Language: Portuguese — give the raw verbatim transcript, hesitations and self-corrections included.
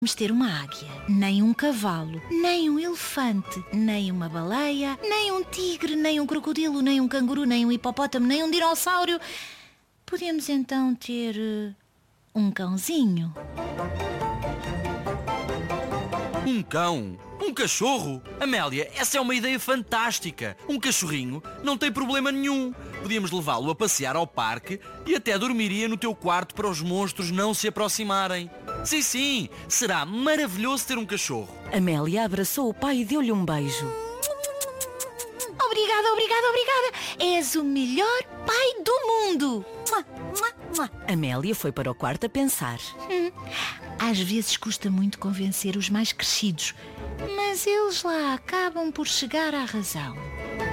Vamos ter uma águia, nem um cavalo, nem um elefante, nem uma baleia, nem um tigre, nem um crocodilo, nem um canguru, nem um hipopótamo, nem um dinossauro. Podemos então ter uh, um cãozinho. Um cão? Um cachorro? Amélia, essa é uma ideia fantástica. Um cachorrinho não tem problema nenhum. Podíamos levá-lo a passear ao parque e até dormiria no teu quarto para os monstros não se aproximarem. Sim, sim, será maravilhoso ter um cachorro. Amélia abraçou o pai e deu-lhe um beijo. Obrigada, obrigada, obrigada. És o melhor pai do mundo. Amélia foi para o quarto a pensar. Hum, às vezes custa muito convencer os mais crescidos, mas eles lá acabam por chegar à razão.